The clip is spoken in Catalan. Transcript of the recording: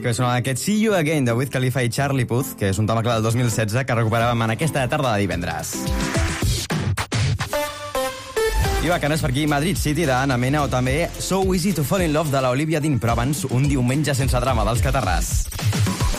que sona aquest See You Again de Wiz Khalifa i Charlie Puth, que és un tema clar del 2016 que recuperàvem en aquesta tarda de divendres. I bacanes per aquí, Madrid City d'Anna Mena o també So Easy to Fall in Love de l'Olivia Dean, però abans un diumenge sense drama dels Catarràs.